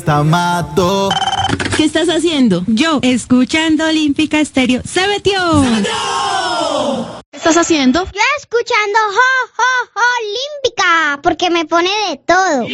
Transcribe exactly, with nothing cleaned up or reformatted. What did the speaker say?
Mato. ¿Qué estás haciendo? Yo, escuchando Olímpica Estéreo. ¡Se metió! ¿Qué estás haciendo? Yo escuchando Jo, Jo, Jo, Olímpica, porque me pone de todo.